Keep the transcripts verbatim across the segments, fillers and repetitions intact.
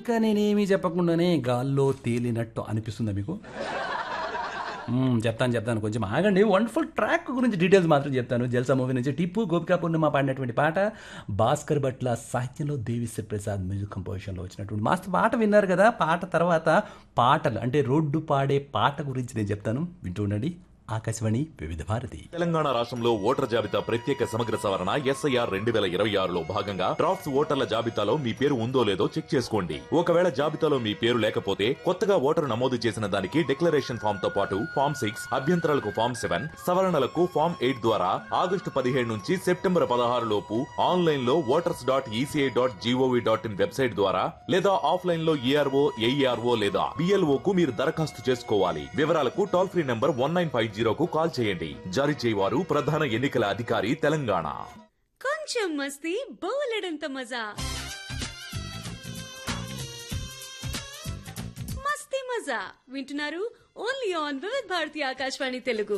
ఇంకా నేనేమీ చెప్పకుండానే గాల్లో తేలినట్టు అనిపిస్తుందా మీకు? హ్మ్. చెప్తాను, చెప్తాను. కొంచెం ఆగండి. వండర్‌ఫుల్ ట్రాక్ గురించి డీటెయిల్స్ మాత్రం చెప్తాను. 'జల్సా' మూవీ నుంచి టిప్పు, గోపికా పూర్ణిమ పాడినటువంటి పాట. భాస్కర్ భట్ల సాహిత్యంలో దేవిశ్రీ ప్రసాద్ మ్యూజిక్ కంపోజిషన్‌లో వచ్చినటువంటి మస్తు పాట విన్నారు కదా! పాట తర్వాత పాటలు అంటే రోడ్డు పాడే పాట గురించి నేను చెప్తాను. వింటూ ఉండండి. ఆకాశవాణి వివిధ భారతి. తెలంగాణ రాష్ట్రంలో ఓటర్ జాబితా ప్రత్యేక సమగ్ర సవరణ ఎస్ఐఆర్ రెండు వేల ఇరవై ఆరులో భాగంగా డ్రాఫ్ట్స్ ఓటర్ల జాబితాలో మీ పేరు ఉందో లేదో చెక్ చేసుకోండి. ఒకవేళ జాబితాలో మీ పేరు లేకపోతే కొత్తగా ఓటరు నమోదు చేసిన దానికి డిక్లరేషన్ ఫామ్ తో పాటు ఫామ్ సిక్స్ అభ్యంతరాలకు ఫామ్ సెవెన్ సవరణలకు ఫామ్ ఎయిట్ ద్వారా ఆగస్టు పదిహేడు నుంచి సెప్టెంబర్ పదహారు లోపు ఆన్లైన్ లో voters dot ECI dot GOV dot in website ద్వారా లేదా ఆఫ్లైన్ లో ఈఆర్ఓ ఏఈఆర్ఓ లేదా బిఎల్ఓ కు మీరు దరఖాస్తు చేసుకోవాలి. వివరాలకు toll free number one nine five జీరోకు call చేయండి. జారీ చేయవారు ప్రధాన ఎన్నికల అధికారి తెలంగాణ. కొంచెం మస్తీ బోలెడంత మజా. మస్తీ మజా వింటున్నారు ఓన్లీ ఆన్ వివిధ భారతి ఆకాశవాణి తెలుగు.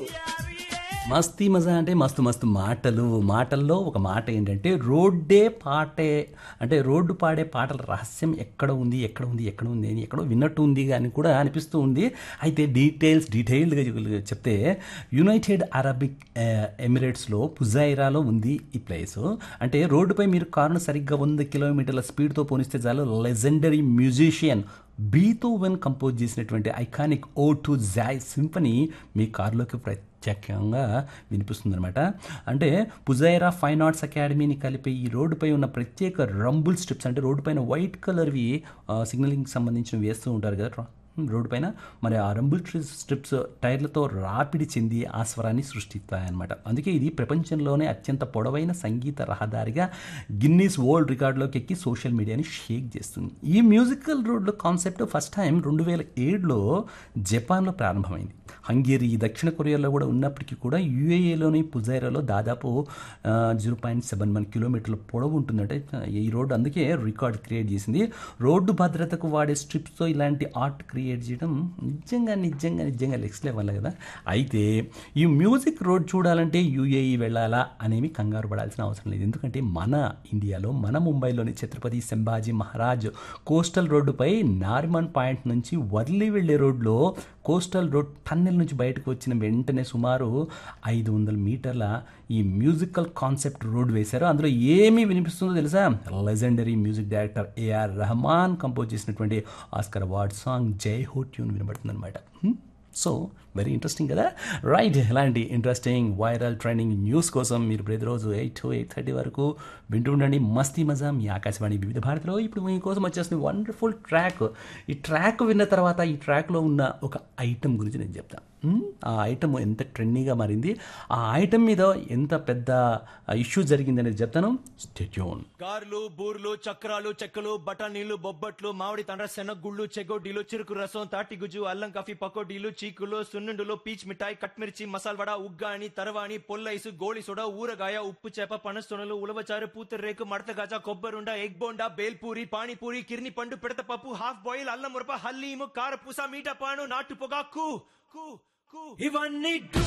మస్తీ మజా అంటే మస్తు మస్తు మాటలు. మాటల్లో ఒక మాట ఏంటంటే రోడ్డే పాటే అంటే రోడ్డు పాడే పాటల రహస్యం ఎక్కడ ఉంది ఎక్కడ ఉంది ఎక్కడ ఉంది అని ఎక్కడో విన్నట్టు ఉంది అని కూడా అనిపిస్తూ ఉంది. అయితే డీటెయిల్స్ డీటెయిల్డ్గా చెప్తే యునైటెడ్ అరబిక్ ఎమిరేట్స్లో పుజైరాలో ఉంది ఈ ప్లేస్. అంటే రోడ్డుపై మీరు కారును సరిగ్గా వంద కిలోమీటర్ల స్పీడ్తో పోనిస్తే చాలు లెజెండరీ మ్యూజిషియన్ బీథోవెన్ కంపోజ్ చేసినటువంటి iconic oh to Joy symphony మీ కారులోకి ప్రత్యేకంగా వినిపిస్తుందన్నమాట. అంటే పుజైరా ఫైన్ ఆర్ట్స్ అకాడమీని కలిపే ఈ రోడ్డుపై ఉన్న ప్రత్యేక రంబుల్ స్ట్రిప్స్ అంటే రోడ్డు పైన వైట్ కలర్వి సిగ్నలింగ్ సంబంధించినవి వేస్తూ ఉంటారు కదా రోడ్డు పైన, మరి ఆ రంబుల్ స్ట్రిప్స్ టైర్లతో రాపిడి చెంది ఆ స్వరాన్ని సృష్టిస్తాయన్నమాట. అందుకే ఇది ప్రపంచంలోనే అత్యంత పొడవైన సంగీత రహదారిగా గిన్నీస్ వరల్డ్ రికార్డులోకి ఎక్కి సోషల్ మీడియాని షేక్ చేస్తుంది. ఈ మ్యూజికల్ రోడ్ల కాన్సెప్ట్ ఫస్ట్ టైం రెండు వేల ఏడులో జపాన్లో ప్రారంభమైంది. హంగేరీ, దక్షిణ కొరియాలో కూడా ఉన్నప్పటికీ కూడా యూఏఏలోని పుజైరాలో దాదాపు జీరో పాయింట్ సెవెన్ వన్ కిలోమీటర్ల పొడవు ఉంటుందంటే ఈ రోడ్డు అందుకే రికార్డ్ క్రియేట్ చేసింది. రోడ్డు భద్రతకు వాడే స్ట్రిప్స్తో ఇలాంటి ఆర్ట్ క్రియేట్ చేయడం నిజంగా నిజంగా నిజంగా నెక్స్ట్ లెవెల్ కదా. అయితే ఈ మ్యూజిక్ రోడ్ చూడాలంటే యూఏఈ వెళ్ళాలా అనేవి కంగారు పడాల్సిన అవసరం లేదు. ఎందుకంటే మన ఇండియాలో మన ముంబైలోని ఛత్రపతి సంభాజీ మహారాజ్ కోస్టల్ రోడ్డుపై నారిమన్ పాయింట్ నుంచి వర్లీ వెళ్లే రోడ్లో కోస్టల్ రోడ్ టన్నెల్ నుంచి బయటకు వచ్చిన వెంటనే సుమారు ఐదు వందల మీటర్ల ఈ మ్యూజికల్ కాన్సెప్ట్ రోడ్ వేశారు. అందులో ఏమీ వినిపిస్తుందో తెలుసా? Legendary music director AR Rahman compose చేసినటువంటి ఆస్కర్ అవార్డ్ సాంగ్ జై హో ట్యూన్ వినబడుతుంది అనమాట. సో వెరీ ఇంట్రెస్టింగ్ కదా, రైట్? ఇలాంటి ఇంట్రెస్టింగ్ వైరల్ ట్రెండింగ్ న్యూస్ కోసం మీరు ప్రతిరోజు ఎయిట్ టు ఎయిట్ థర్టీ వరకు వింటూ ఉండండి మస్తీ మజా మీ ఆకాశవాణి వివిధ భారతిలో. ఇప్పుడు మీకోసం వచ్చేసిన వండర్ఫుల్ ట్రాక్. ఈ ట్రాక్ విన్న తర్వాత ఈ ట్రాక్లో ఉన్న ఒక ఐటమ్ గురించి నేను చెప్తాను. ఆ ఐటమ్ ఎంత ట్రెండింగ్గా మారింది, ఆ ఐటమ్ మీద ఎంత పెద్ద ఇష్యూ జరిగింది అనేది చెప్తాను. Stay tune. కార్లు, బూర్లు, చక్రాలు, చెక్కలు, బఠానీలు, బొబ్బట్లు, మామిడి తండ్ర, శనగుళ్ళు, చెగోడీలు, చెరుకు రసం, తాటి గుజ్జు, అల్లం కాఫీ, పకోడీలు, చీకులు, సున్నుండులు, పీచ్ మిఠాయి, కట్మిర్చి, మసాల్ వడ, ఉగ్గాని, తరవాణి, పొల్లైసు, గోళి సోడా, ఊరగాయ, ఉప్పు చేప, పనసొనలు, ఉలవచారు, పూతరేకు, మడతగాజా, కొబ్బరుండ, ఎగ్ బోండా, బేల్పూరి, పానీపూరి, కిర్ని పండు, పిడత పప్పు, హాఫ్ బాయిల్, అల్లం మురప, హల్లీము, కారపూస, మీట పాను, నాటు పొగాకు, కు కు ఇవన్నీ